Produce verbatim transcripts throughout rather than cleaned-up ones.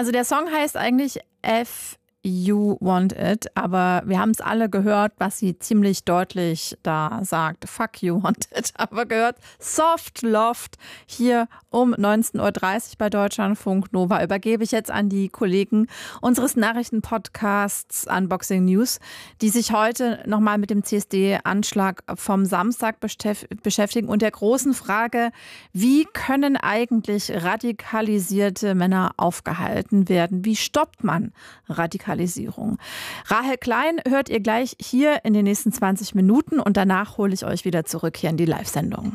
Also der Song heißt eigentlich F You Want It, aber wir haben es alle gehört, was sie ziemlich deutlich da sagt. Fuck you want it. Aber gehört Soft Loft hier um neunzehn Uhr dreißig bei Deutschlandfunk Nova. Übergebe ich jetzt an die Kollegen unseres Nachrichtenpodcasts Unboxing News, die sich heute nochmal mit dem C S D-Anschlag vom Samstag beschäftigen und der großen Frage, wie können eigentlich radikalisierte Männer aufgehalten werden? Wie stoppt man Radikalisierung? Rahel Klein hört ihr gleich hier in den nächsten zwanzig Minuten und danach hole ich euch wieder zurück hier in die Live-Sendung.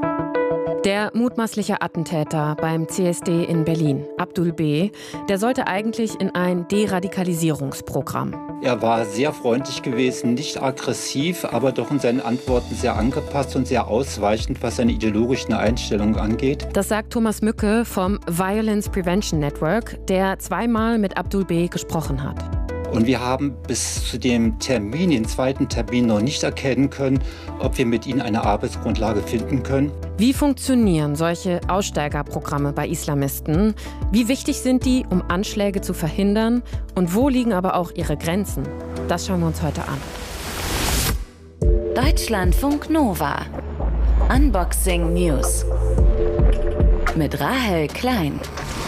Der mutmaßliche Attentäter beim C S D in Berlin, Abdul B., der sollte eigentlich in ein Deradikalisierungsprogramm. Er war sehr freundlich gewesen, nicht aggressiv, aber doch in seinen Antworten sehr angepasst und sehr ausweichend, was seine ideologischen Einstellungen angeht. Das sagt Thomas Mücke vom Violence Prevention Network, der zweimal mit Abdul B. gesprochen hat. Und wir haben bis zu dem Termin, den zweiten Termin, noch nicht erkennen können, ob wir mit ihnen eine Arbeitsgrundlage finden können. Wie funktionieren solche Aussteigerprogramme bei Islamisten? Wie wichtig sind die, um Anschläge zu verhindern? Und wo liegen aber auch ihre Grenzen? Das schauen wir uns heute an. Deutschlandfunk Nova. Unboxing News. Mit Rahel Klein.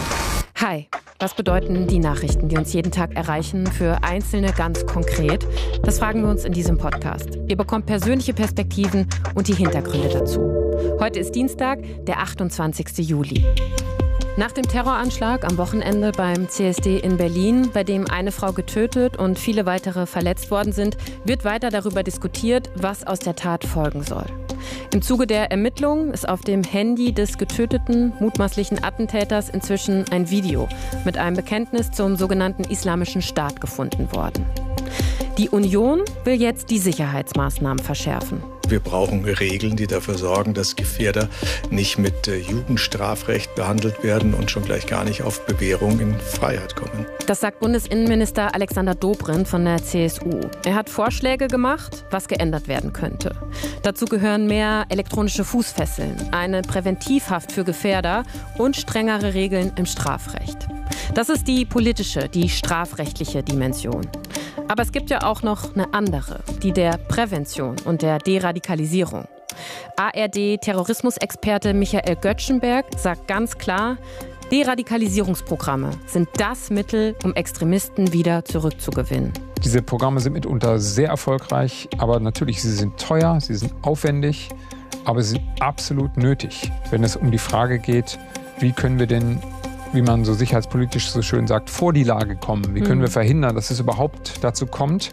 Hi. Was bedeuten die Nachrichten, die uns jeden Tag erreichen, für Einzelne ganz konkret? Das fragen wir uns in diesem Podcast. Ihr bekommt persönliche Perspektiven und die Hintergründe dazu. Heute ist Dienstag, der achtundzwanzigsten Juli. Nach dem Terroranschlag am Wochenende beim C S D in Berlin, bei dem eine Frau getötet und viele weitere verletzt worden sind, wird weiter darüber diskutiert, was aus der Tat folgen soll. Im Zuge der Ermittlungen ist auf dem Handy des getöteten, mutmaßlichen Attentäters inzwischen ein Video mit einem Bekenntnis zum sogenannten Islamischen Staat gefunden worden. Die Union will jetzt die Sicherheitsmaßnahmen verschärfen. Wir brauchen Regeln, die dafür sorgen, dass Gefährder nicht mit äh, Jugendstrafrecht behandelt werden und schon gleich gar nicht auf Bewährung in Freiheit kommen. Das sagt Bundesinnenminister Alexander Dobrindt von der C S U. Er hat Vorschläge gemacht, was geändert werden könnte. Dazu gehören mehr elektronische Fußfesseln, eine Präventivhaft für Gefährder und strengere Regeln im Strafrecht. Das ist die politische, die strafrechtliche Dimension. Aber es gibt ja auch noch eine andere, die der Prävention und der Deradikalisierung. A R D-Terrorismusexperte Michael Göttschenberg sagt ganz klar, Deradikalisierungsprogramme sind das Mittel, um Extremisten wieder zurückzugewinnen. Diese Programme sind mitunter sehr erfolgreich, aber natürlich, sie sind teuer, sie sind aufwendig, aber sie sind absolut nötig, wenn es um die Frage geht, wie können wir denn, wie man so sicherheitspolitisch so schön sagt, vor die Lage kommen. Wie können wir verhindern, dass es überhaupt dazu kommt?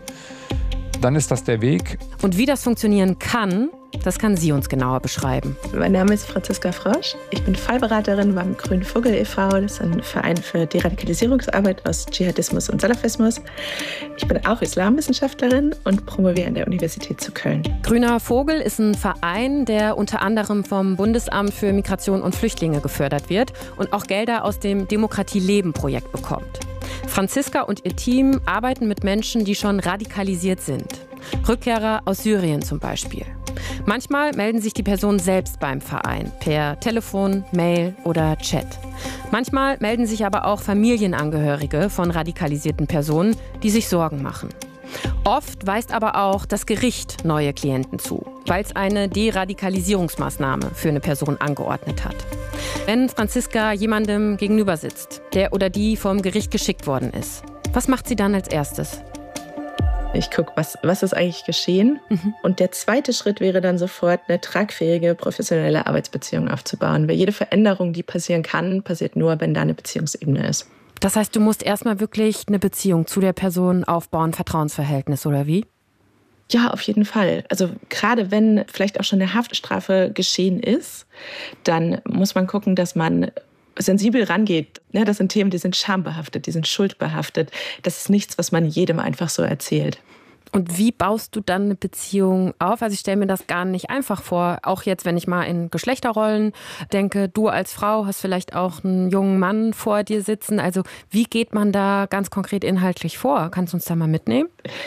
Dann ist das der Weg. Und wie das funktionieren kann, das kann sie uns genauer beschreiben. Mein Name ist Franziska Frosch. Ich bin Fallberaterin beim Grünen Vogel e V Das ist ein Verein für Deradikalisierungsarbeit aus Dschihadismus und Salafismus. Ich bin auch Islamwissenschaftlerin und promoviere an der Universität zu Köln. Grüner Vogel ist ein Verein, der unter anderem vom Bundesamt für Migration und Flüchtlinge gefördert wird und auch Gelder aus dem Demokratie-Leben-Projekt bekommt. Franziska und ihr Team arbeiten mit Menschen, die schon radikalisiert sind. Rückkehrer aus Syrien zum Beispiel. Manchmal melden sich die Personen selbst beim Verein, per Telefon, Mail oder Chat. Manchmal melden sich aber auch Familienangehörige von radikalisierten Personen, die sich Sorgen machen. Oft weist aber auch das Gericht neue Klienten zu, weil es eine Deradikalisierungsmaßnahme für eine Person angeordnet hat. Wenn Franziska jemandem gegenüber sitzt, der oder die vom Gericht geschickt worden ist, was macht sie dann als erstes? Ich gucke, was, was ist eigentlich geschehen? Mhm. Und der zweite Schritt wäre dann sofort, eine tragfähige, professionelle Arbeitsbeziehung aufzubauen. Weil jede Veränderung, die passieren kann, passiert nur, wenn da eine Beziehungsebene ist. Das heißt, du musst erstmal wirklich eine Beziehung zu der Person aufbauen, Vertrauensverhältnis, oder wie? Ja, auf jeden Fall. Also gerade wenn vielleicht auch schon eine Haftstrafe geschehen ist, dann muss man gucken, dass man sensibel rangeht. Ja, das sind Themen, die sind schambehaftet, die sind schuldbehaftet. Das ist nichts, was man jedem einfach so erzählt. Und wie baust du dann eine Beziehung auf? Also ich stelle mir das gar nicht einfach vor. Auch jetzt, wenn ich mal in Geschlechterrollen denke, du als Frau hast vielleicht auch einen jungen Mann vor dir sitzen. Also wie geht man da ganz konkret inhaltlich vor? Kannst du uns da mal mitnehmen?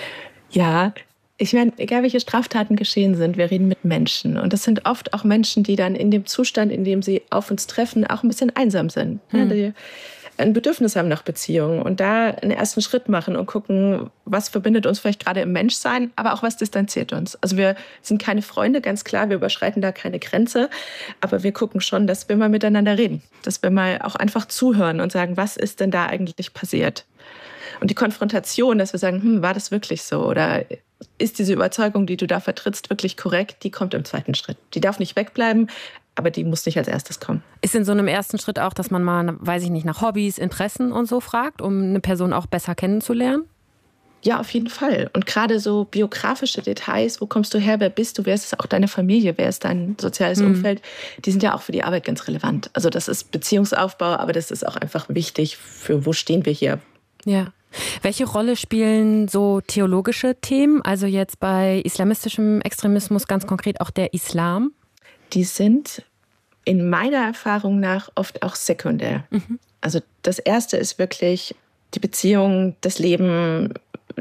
Ja, ich meine, egal welche Straftaten geschehen sind, wir reden mit Menschen. Und das sind oft auch Menschen, die dann in dem Zustand, in dem sie auf uns treffen, auch ein bisschen einsam sind. Hm. Die ein Bedürfnis haben nach Beziehungen und da einen ersten Schritt machen und gucken, was verbindet uns vielleicht gerade im Menschsein, aber auch was distanziert uns. Also wir sind keine Freunde, ganz klar, wir überschreiten da keine Grenze, aber wir gucken schon, dass wir mal miteinander reden, dass wir mal auch einfach zuhören und sagen, was ist denn da eigentlich passiert? Und die Konfrontation, dass wir sagen, hm, war das wirklich so? Oder ist diese Überzeugung, die du da vertrittst, wirklich korrekt? Die kommt im zweiten Schritt. Die darf nicht wegbleiben, aber die muss nicht als erstes kommen. Ist in so einem ersten Schritt auch, dass man mal, weiß ich nicht, nach Hobbys, Interessen und so fragt, um eine Person auch besser kennenzulernen? Ja, auf jeden Fall. Und gerade so biografische Details, wo kommst du her, wer bist du, wer ist auch deine Familie, wer ist dein soziales mhm. Umfeld, die sind ja auch für die Arbeit ganz relevant. Also das ist Beziehungsaufbau, aber das ist auch einfach wichtig für, wo stehen wir hier. Ja. Welche Rolle spielen so theologische Themen, also jetzt bei islamistischem Extremismus ganz konkret auch der Islam? Die sind in meiner Erfahrung nach oft auch sekundär. Mhm. Also das Erste ist wirklich die Beziehung, das Leben,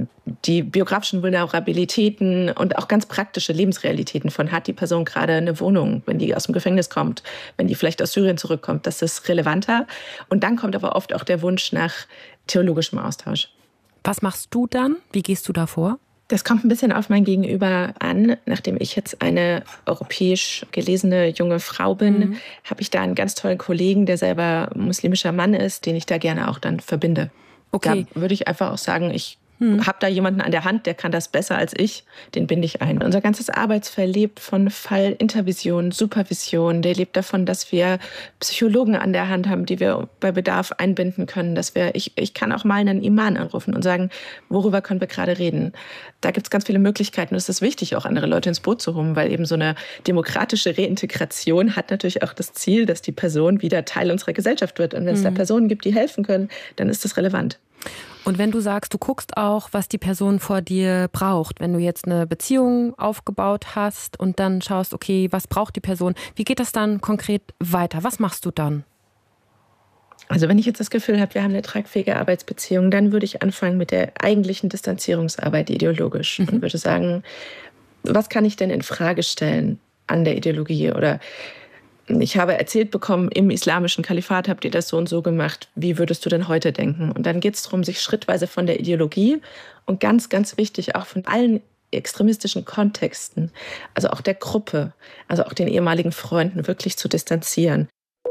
die biografischen Vulnerabilitäten und auch ganz praktische Lebensrealitäten von, hat die Person gerade eine Wohnung, wenn die aus dem Gefängnis kommt, wenn die vielleicht aus Syrien zurückkommt, das ist relevanter. Und dann kommt aber oft auch der Wunsch nach theologischem Austausch. Was machst du dann? Wie gehst du da vor? Das kommt ein bisschen auf mein Gegenüber an. Nachdem ich jetzt eine europäisch gelesene junge Frau bin, mhm. habe ich da einen ganz tollen Kollegen, der selber muslimischer Mann ist, den ich da gerne auch dann verbinde. Okay. Da würde ich einfach auch sagen, ich Hm. habe da jemanden an der Hand, der kann das besser als ich, den binde ich ein. Unser ganzes Arbeitsfeld lebt von Fallintervision, Supervision, der lebt davon, dass wir Psychologen an der Hand haben, die wir bei Bedarf einbinden können, dass wir, ich, ich kann auch mal einen Iman anrufen und sagen, worüber können wir gerade reden. Da gibt es ganz viele Möglichkeiten und es ist wichtig, auch andere Leute ins Boot zu holen, weil eben so eine demokratische Reintegration hat natürlich auch das Ziel, dass die Person wieder Teil unserer Gesellschaft wird. Und wenn es hm. da Personen gibt, die helfen können, dann ist das relevant. Und wenn du sagst, du guckst auch, was die Person vor dir braucht, wenn du jetzt eine Beziehung aufgebaut hast und dann schaust, okay, was braucht die Person, wie geht das dann konkret weiter? Was machst du dann? Also wenn ich jetzt das Gefühl habe, wir haben eine tragfähige Arbeitsbeziehung, dann würde ich anfangen mit der eigentlichen Distanzierungsarbeit ideologisch mhm. und würde sagen, was kann ich denn in Frage stellen an der Ideologie? Oder ich habe erzählt bekommen, im islamischen Kalifat habt ihr das so und so gemacht. Wie würdest du denn heute denken? Und dann geht es darum, sich schrittweise von der Ideologie und ganz, ganz wichtig auch von allen extremistischen Kontexten, also auch der Gruppe, also auch den ehemaligen Freunden wirklich zu distanzieren.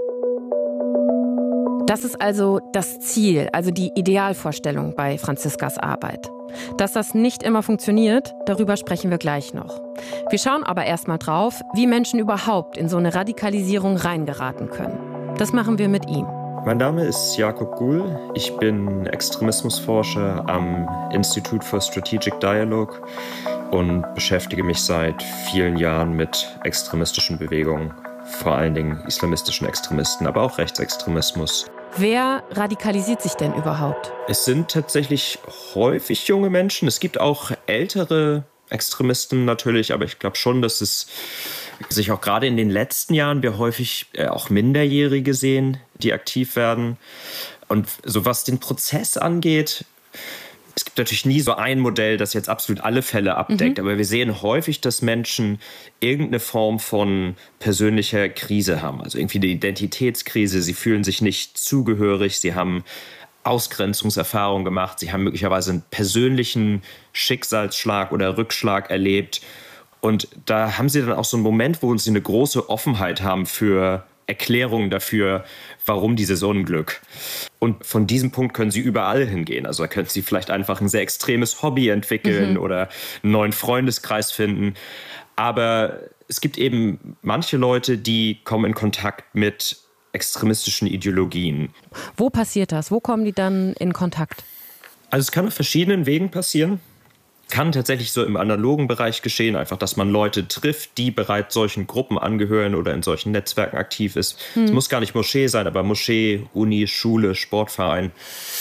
Das ist also das Ziel, also die Idealvorstellung bei Franziskas Arbeit. Dass das nicht immer funktioniert, darüber sprechen wir gleich noch. Wir schauen aber erstmal drauf, wie Menschen überhaupt in so eine Radikalisierung reingeraten können. Das machen wir mit ihm. Mein Name ist Jakob Guhl. Ich bin Extremismusforscher am Institute for Strategic Dialogue und beschäftige mich seit vielen Jahren mit extremistischen Bewegungen, vor allen Dingen islamistischen Extremisten, aber auch Rechtsextremismus. Wer radikalisiert sich denn überhaupt? Es sind tatsächlich häufig junge Menschen. Es gibt auch ältere Extremisten natürlich, aber ich glaube schon, dass es sich auch gerade in den letzten Jahren wir häufig auch Minderjährige sehen, die aktiv werden. Und so was den Prozess angeht, es gibt natürlich nie so ein Modell, das jetzt absolut alle Fälle abdeckt, mhm. aber wir sehen häufig, dass Menschen irgendeine Form von persönlicher Krise haben. Also irgendwie eine Identitätskrise, sie fühlen sich nicht zugehörig, sie haben Ausgrenzungserfahrungen gemacht, sie haben möglicherweise einen persönlichen Schicksalsschlag oder Rückschlag erlebt. Und da haben sie dann auch so einen Moment, wo sie eine große Offenheit haben für Erklärungen dafür, warum dieses Unglück. Und von diesem Punkt können sie überall hingehen. Also da können sie vielleicht einfach ein sehr extremes Hobby entwickeln mhm. oder einen neuen Freundeskreis finden. Aber es gibt eben manche Leute, die kommen in Kontakt mit extremistischen Ideologien. Wo passiert das? Wo kommen die dann in Kontakt? Also es kann auf verschiedenen Wegen passieren. Kann tatsächlich so im analogen Bereich geschehen, einfach, dass man Leute trifft, die bereits solchen Gruppen angehören oder in solchen Netzwerken aktiv ist. Es hm. muss gar nicht Moschee sein, aber Moschee, Uni, Schule, Sportverein.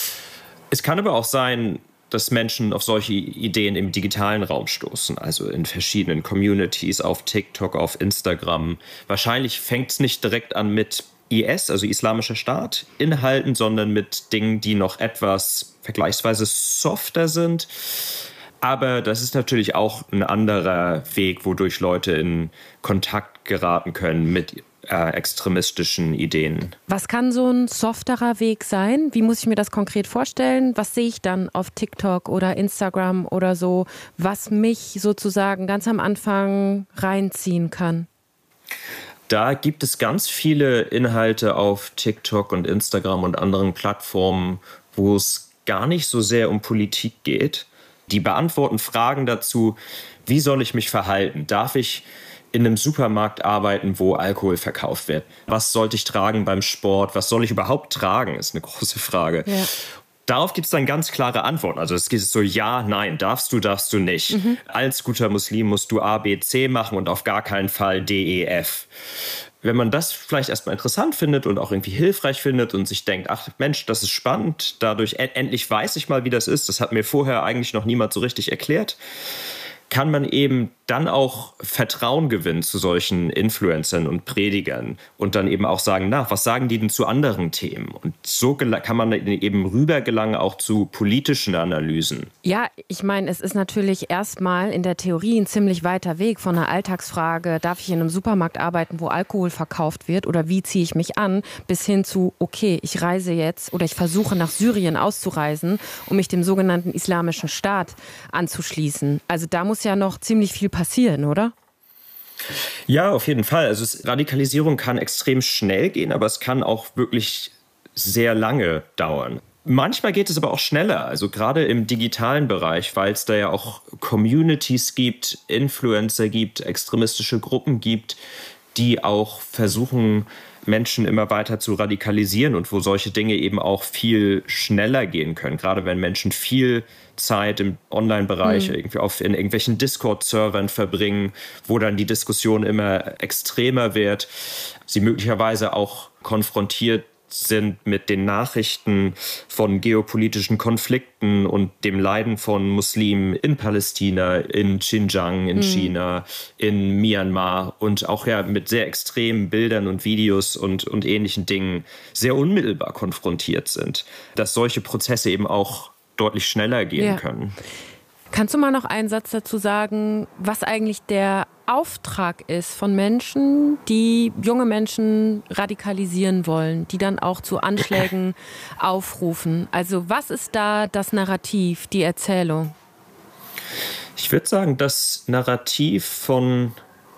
Es kann aber auch sein, dass Menschen auf solche Ideen im digitalen Raum stoßen, also in verschiedenen Communities, auf TikTok, auf Instagram. Wahrscheinlich fängt es nicht direkt an mit I S, also Islamischer Staat, Inhalten, sondern mit Dingen, die noch etwas vergleichsweise softer sind. Aber das ist natürlich auch ein anderer Weg, wodurch Leute in Kontakt geraten können mit äh, extremistischen Ideen. Was kann so ein softerer Weg sein? Wie muss ich mir das konkret vorstellen? Was sehe ich dann auf TikTok oder Instagram oder so, was mich sozusagen ganz am Anfang reinziehen kann? Da gibt es ganz viele Inhalte auf TikTok und Instagram und anderen Plattformen, wo es gar nicht so sehr um Politik geht. Die beantworten Fragen dazu, wie soll ich mich verhalten? Darf ich in einem Supermarkt arbeiten, wo Alkohol verkauft wird? Was sollte ich tragen beim Sport? Was soll ich überhaupt tragen, ist eine große Frage. Ja. Darauf gibt es dann ganz klare Antworten. Also es geht so, ja, nein, darfst du, darfst du nicht. Mhm. Als guter Muslim musst du A, B, C machen und auf gar keinen Fall D, E, F. Wenn man das vielleicht erstmal interessant findet und auch irgendwie hilfreich findet und sich denkt, ach Mensch, das ist spannend, dadurch endlich weiß ich mal, wie das ist, das hat mir vorher eigentlich noch niemand so richtig erklärt, kann man eben dann auch Vertrauen gewinnen zu solchen Influencern und Predigern und dann eben auch sagen, na, was sagen die denn zu anderen Themen? Und so kann man eben rübergelangen auch zu politischen Analysen. Ja, ich meine, es ist natürlich erstmal in der Theorie ein ziemlich weiter Weg von einer Alltagsfrage, darf ich in einem Supermarkt arbeiten, wo Alkohol verkauft wird oder wie ziehe ich mich an, bis hin zu, okay, ich reise jetzt oder ich versuche nach Syrien auszureisen, um mich dem sogenannten Islamischen Staat anzuschließen. Also da muss ja noch ziemlich viel passieren, oder? Ja, auf jeden Fall. Also es, Radikalisierung kann extrem schnell gehen, aber es kann auch wirklich sehr lange dauern. Manchmal geht es aber auch schneller, also gerade im digitalen Bereich, weil es da ja auch Communities gibt, Influencer gibt, extremistische Gruppen gibt, die auch versuchen, Menschen immer weiter zu radikalisieren und wo solche Dinge eben auch viel schneller gehen können. Gerade wenn Menschen viel Zeit im Online-Bereich mhm. irgendwie auf, in irgendwelchen Discord-Servern verbringen, wo dann die Diskussion immer extremer wird, sie möglicherweise auch konfrontiert sind mit den Nachrichten von geopolitischen Konflikten und dem Leiden von Muslimen in Palästina, in Xinjiang, in mhm. China, in Myanmar und auch ja mit sehr extremen Bildern und Videos und, und ähnlichen Dingen sehr unmittelbar konfrontiert sind, dass solche Prozesse eben auch deutlich schneller gehen ja. können. Kannst du mal noch einen Satz dazu sagen, was eigentlich der Auftrag ist von Menschen, die junge Menschen radikalisieren wollen, die dann auch zu Anschlägen aufrufen? Also was ist da das Narrativ, die Erzählung? Ich würde sagen, das Narrativ von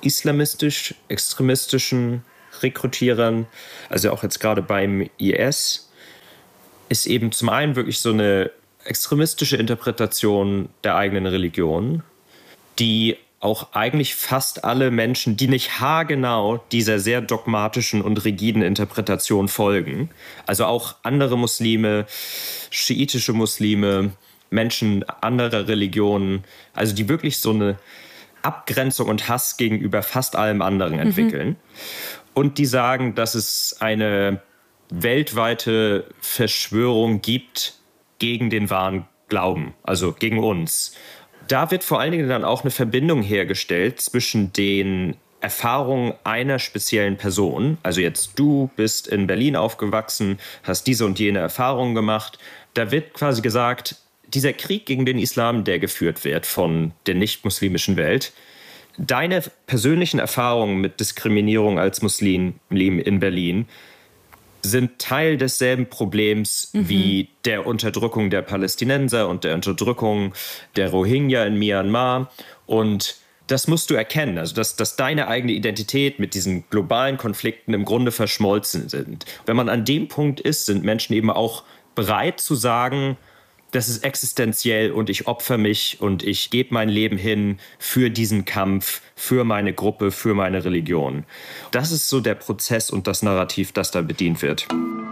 islamistisch-extremistischen Rekrutierern, also auch jetzt gerade beim I S, ist eben zum einen wirklich so eine extremistische Interpretation der eigenen Religion, die auch eigentlich fast alle Menschen, die nicht haargenau dieser sehr dogmatischen und rigiden Interpretation folgen, also auch andere Muslime, schiitische Muslime, Menschen anderer Religionen, also die wirklich so eine Abgrenzung und Hass gegenüber fast allem anderen entwickeln. Mhm. Und die sagen, dass es eine weltweite Verschwörung gibt gegen den wahren Glauben, also gegen uns. Da wird vor allen Dingen dann auch eine Verbindung hergestellt zwischen den Erfahrungen einer speziellen Person. Also jetzt du bist in Berlin aufgewachsen, hast diese und jene Erfahrungen gemacht. Da wird quasi gesagt, dieser Krieg gegen den Islam, der geführt wird von der nicht-muslimischen Welt, deine persönlichen Erfahrungen mit Diskriminierung als Muslim in Berlin sind Teil desselben Problems mhm. wie der Unterdrückung der Palästinenser und der Unterdrückung der Rohingya in Myanmar. Und das musst du erkennen, also dass, dass deine eigene Identität mit diesen globalen Konflikten im Grunde verschmolzen sind. Wenn man an dem Punkt ist, sind Menschen eben auch bereit zu sagen, das ist existenziell und ich opfere mich und ich gebe mein Leben hin für diesen Kampf, für meine Gruppe, für meine Religion. Das ist so der Prozess und das Narrativ, das da bedient wird.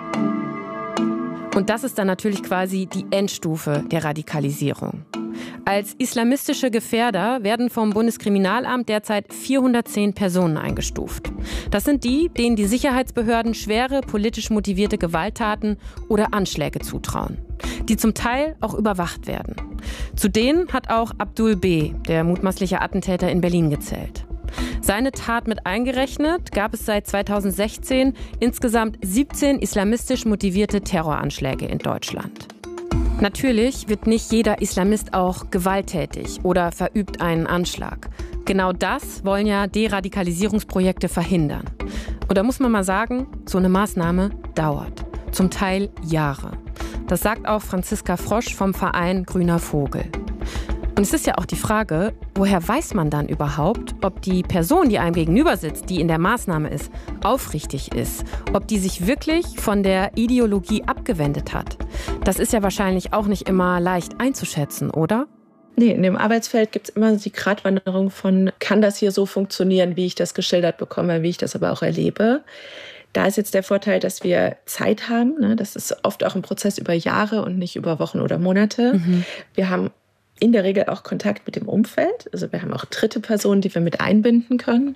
Und das ist dann natürlich quasi die Endstufe der Radikalisierung. Als islamistische Gefährder werden vom Bundeskriminalamt derzeit vierhundertzehn Personen eingestuft. Das sind die, denen die Sicherheitsbehörden schwere politisch motivierte Gewalttaten oder Anschläge zutrauen, die zum Teil auch überwacht werden. Zu denen hat auch Abdul B., der mutmaßliche Attentäter in Berlin, gezählt. Seine Tat mit eingerechnet gab es seit zweitausendsechzehn insgesamt siebzehn islamistisch motivierte Terroranschläge in Deutschland. Natürlich wird nicht jeder Islamist auch gewalttätig oder verübt einen Anschlag. Genau das wollen ja Deradikalisierungsprojekte verhindern. Und da muss man mal sagen, so eine Maßnahme dauert. Zum Teil Jahre. Das sagt auch Franziska Frosch vom Verein Grüner Vogel. Und es ist ja auch die Frage, woher weiß man dann überhaupt, ob die Person, die einem gegenüber sitzt, die in der Maßnahme ist, aufrichtig ist, ob die sich wirklich von der Ideologie abgewendet hat. Das ist ja wahrscheinlich auch nicht immer leicht einzuschätzen, oder? Nee, in dem Arbeitsfeld gibt es immer die Gratwanderung von, kann das hier so funktionieren, wie ich das geschildert bekomme, wie ich das aber auch erlebe. Da ist jetzt der Vorteil, dass wir Zeit haben. Ne? Das ist oft auch ein Prozess über Jahre und nicht über Wochen oder Monate. Mhm. Wir haben in der Regel auch Kontakt mit dem Umfeld. Also wir haben auch dritte Personen, die wir mit einbinden können.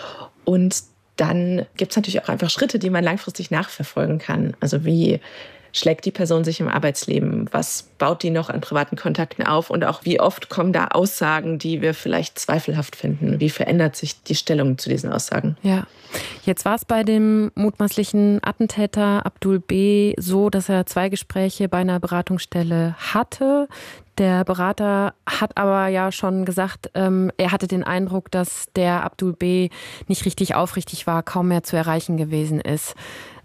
Und dann gibt es natürlich auch einfach Schritte, die man langfristig nachverfolgen kann. Also wie schlägt die Person sich im Arbeitsleben? Was baut die noch an privaten Kontakten auf? Und auch wie oft kommen da Aussagen, die wir vielleicht zweifelhaft finden? Wie verändert sich die Stellung zu diesen Aussagen? Ja, jetzt war es bei dem mutmaßlichen Attentäter Abdul B. so, dass er zwei Gespräche bei einer Beratungsstelle hatte. Der Berater hat aber ja schon gesagt, ähm, er hatte den Eindruck, dass der Abdul B. nicht richtig aufrichtig war, kaum mehr zu erreichen gewesen ist.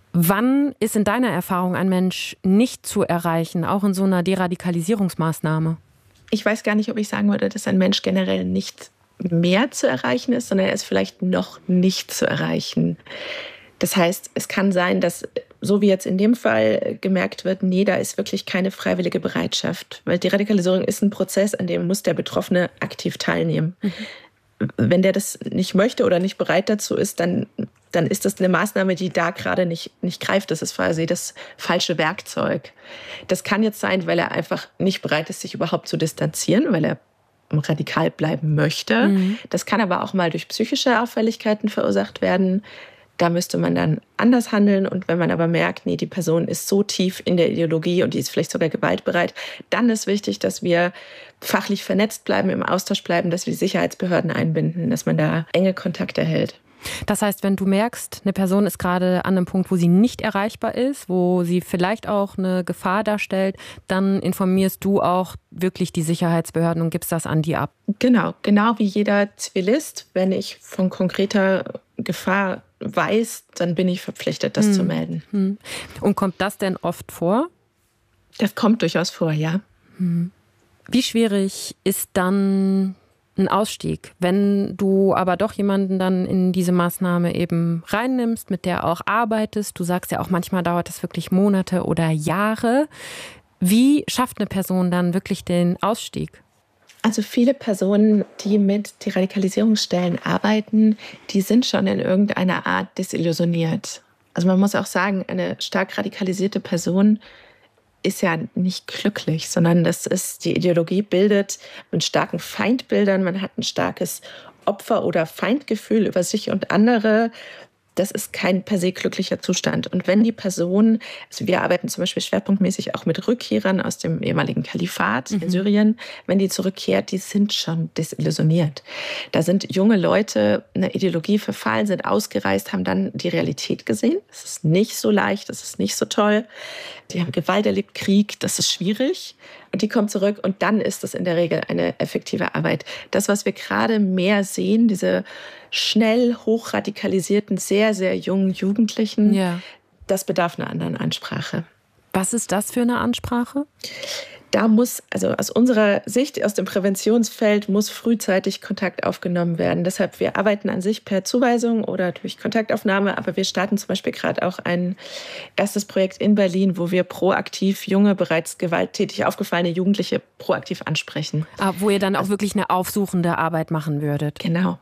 Wann ist in deiner Erfahrung ein Mensch nicht zu erreichen, auch in so einer Deradikalisierungsmaßnahme? Ich weiß gar nicht, ob ich sagen würde, dass ein Mensch generell nicht mehr zu erreichen ist, sondern er ist vielleicht noch nicht zu erreichen. Das heißt, es kann sein, dass, so wie jetzt in dem Fall gemerkt wird, nee, da ist wirklich keine freiwillige Bereitschaft. Weil Deradikalisierung ist ein Prozess, an dem muss der Betroffene aktiv teilnehmen. Mhm. Wenn der das nicht möchte oder nicht bereit dazu ist, dann, dann ist das eine Maßnahme, die da gerade nicht, nicht greift. Das ist quasi das falsche Werkzeug. Das kann jetzt sein, weil er einfach nicht bereit ist, sich überhaupt zu distanzieren, weil er radikal bleiben möchte. Mhm. Das kann aber auch mal durch psychische Auffälligkeiten verursacht werden. Da müsste man dann anders handeln. Und wenn man aber merkt, nee, die Person ist so tief in der Ideologie und die ist vielleicht sogar gewaltbereit, dann ist wichtig, dass wir fachlich vernetzt bleiben, im Austausch bleiben, dass wir die Sicherheitsbehörden einbinden, dass man da enge Kontakte hält. Das heißt, wenn du merkst, eine Person ist gerade an einem Punkt, wo sie nicht erreichbar ist, wo sie vielleicht auch eine Gefahr darstellt, dann informierst du auch wirklich die Sicherheitsbehörden und gibst das an die ab. Genau, genau wie jeder Zivilist. Wenn ich von konkreter Gefahr weiß, dann bin ich verpflichtet, das hm. zu melden. Hm. Und kommt das denn oft vor? Das kommt durchaus vor, ja. Hm. Wie schwierig ist dann ein Ausstieg, wenn du aber doch jemanden dann in diese Maßnahme eben reinnimmst, mit der auch arbeitest? Du sagst ja auch, manchmal dauert es wirklich Monate oder Jahre. Wie schafft eine Person dann wirklich den Ausstieg? Also viele Personen, die mit Deradikalisierungsstellen arbeiten, die sind schon in irgendeiner Art desillusioniert. Also man muss auch sagen, eine stark radikalisierte Person ist ja nicht glücklich, sondern das ist, die Ideologie bildet mit starken Feindbildern, man hat ein starkes Opfer- oder Feindgefühl über sich und andere. Das ist kein per se glücklicher Zustand. Und wenn die Person, also wir arbeiten zum Beispiel schwerpunktmäßig auch mit Rückkehrern aus dem ehemaligen Kalifat mhm. in Syrien, wenn die zurückkehrt, die sind schon desillusioniert. Da sind junge Leute einer Ideologie verfallen, sind ausgereist, haben dann die Realität gesehen. Es ist nicht so leicht, es ist nicht so toll. Die haben Gewalt erlebt, Krieg, das ist schwierig. Und die kommen zurück und dann ist das in der Regel eine effektive Arbeit. Das, was wir gerade mehr sehen, diese schnell hochradikalisierten, sehr, sehr jungen Jugendlichen, ja. das bedarf einer anderen Ansprache. Was ist das für eine Ansprache? Da muss, also aus unserer Sicht, aus dem Präventionsfeld, muss frühzeitig Kontakt aufgenommen werden. Deshalb, wir arbeiten an sich per Zuweisung oder durch Kontaktaufnahme, aber wir starten zum Beispiel gerade auch ein erstes Projekt in Berlin, wo wir proaktiv junge, bereits gewalttätig aufgefallene Jugendliche proaktiv ansprechen. Ah, wo ihr dann auch also, wirklich eine aufsuchende Arbeit machen würdet. Genau.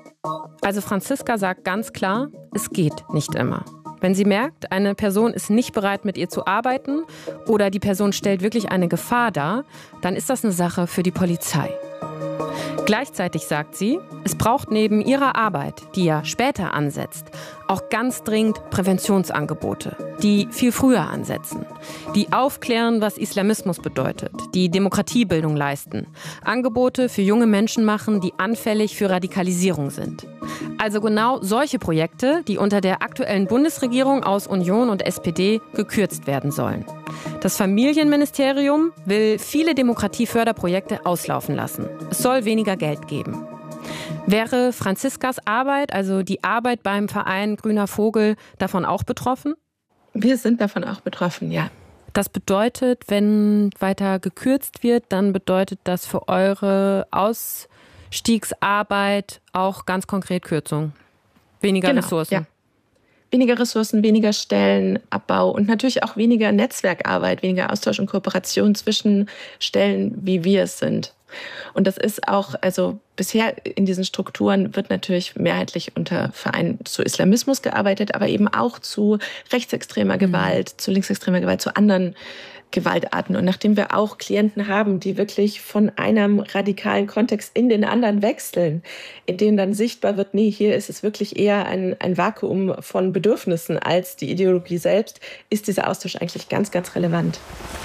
Also Franziska sagt ganz klar, es geht nicht immer. Wenn sie merkt, eine Person ist nicht bereit, mit ihr zu arbeiten oder die Person stellt wirklich eine Gefahr dar, dann ist das eine Sache für die Polizei. Gleichzeitig sagt sie, es braucht neben ihrer Arbeit, die ja später ansetzt, auch ganz dringend Präventionsangebote, die viel früher ansetzen, die aufklären, was Islamismus bedeutet, die Demokratiebildung leisten, Angebote für junge Menschen machen, die anfällig für Radikalisierung sind. Also genau solche Projekte, die unter der aktuellen Bundesregierung aus Union und S P D gekürzt werden sollen. Das Familienministerium will viele Demokratieförderprojekte auslaufen lassen. Es soll weniger Geld geben. Wäre Franziskas Arbeit, also die Arbeit beim Verein Grüner Vogel, davon auch betroffen? Wir sind davon auch betroffen, ja. Das bedeutet, wenn weiter gekürzt wird, dann bedeutet das für eure Ausstiegsarbeit auch ganz konkret Kürzung, weniger genau, Ressourcen. Ja. Weniger Ressourcen, weniger Stellenabbau und natürlich auch weniger Netzwerkarbeit, weniger Austausch und Kooperation zwischen Stellen, wie wir es sind. Und das ist auch, also bisher in diesen Strukturen wird natürlich mehrheitlich unter Vereinen zu Islamismus gearbeitet, aber eben auch zu rechtsextremer Gewalt, mhm. zu linksextremer Gewalt, zu anderen Gewaltarten. Und nachdem wir auch Klienten haben, die wirklich von einem radikalen Kontext in den anderen wechseln, in dem dann sichtbar wird, nee, hier ist es wirklich eher ein, ein Vakuum von Bedürfnissen als die Ideologie selbst, ist dieser Austausch eigentlich ganz, ganz relevant.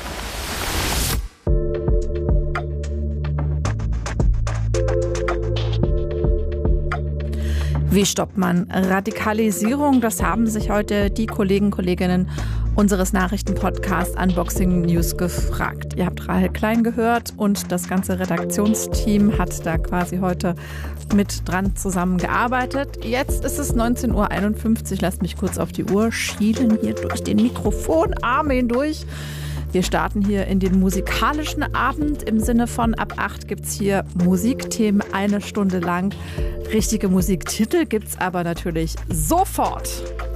Wie stoppt man Radikalisierung? Das haben sich heute die Kollegen, Kolleginnen unseres Nachrichtenpodcasts Unboxing News gefragt. Ihr habt Rahel Klein gehört und das ganze Redaktionsteam hat da quasi heute mit dran zusammengearbeitet. Jetzt ist es neunzehn Uhr einundfünfzig. Lasst mich kurz auf die Uhr schielen, hier durch den Mikrofonarm hindurch. Wir starten hier in den musikalischen Abend. Im Sinne von ab acht gibt es hier Musikthemen eine Stunde lang. Richtige Musiktitel gibt es aber natürlich sofort.